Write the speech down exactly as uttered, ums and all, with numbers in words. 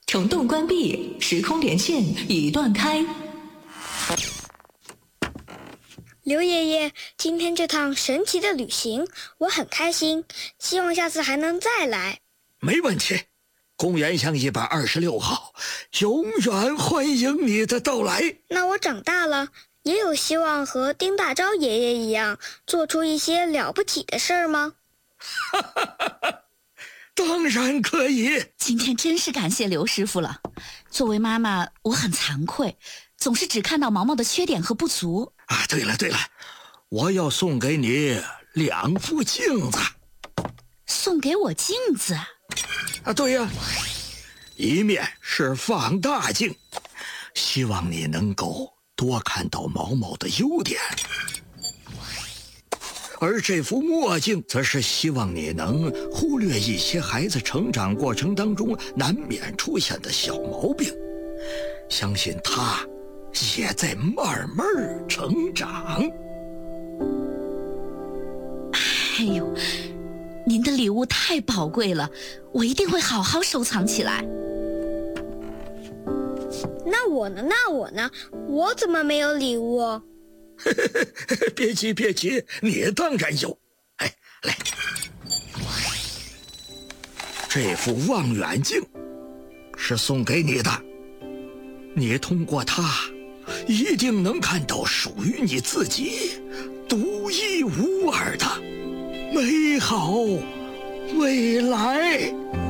虫洞关闭，时空连线已断开。 刘爷爷，今天这趟神奇的旅行我很开心，希望下次还能再来。 没问题，公园巷一百二十六号永远欢迎你的到来。 那我长大了也有希望和丁大钊爷爷一样做出一些了不起的事儿吗？ 当然可以。 今天真是感谢刘师傅了，作为妈妈我很惭愧，总是只看到毛毛的缺点和不足啊。对了对了，我要送给你两副镜子。 送给我镜子啊？对呀，一面是放大镜，希望你能够多看到毛毛的优点，而这副墨镜则是希望你能忽略一些孩子成长过程当中难免出现的小毛病，相信他也在慢慢成长。 哎呦，您的礼物太宝贵了，我一定会好好收藏起来。 那我呢？那我呢？我怎么没有礼物？ 别急别急，你当然有。哎，来，这副望远镜是送给你的，你通过它一定能看到属于你自己独一无二的美好未来。